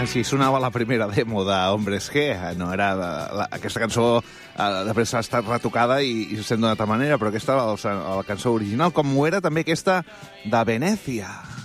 Així sonava la primera demo de Hombres G. No era aquesta cançó després ha estat retocada i sent d'una altra manera, però aquesta era la cançó original, com ho era també aquesta de Venècia.